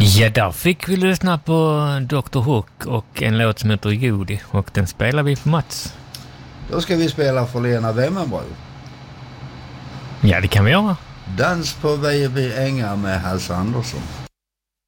Ja, där fick vi lyssna på Dr. Hook och en låt som heter Judy, och den spelar vi på Mats. Då ska vi spela för Lena Wemmenbro. Ja, det kan vi göra. Dans på Vejby ängar med Hasse Andersson.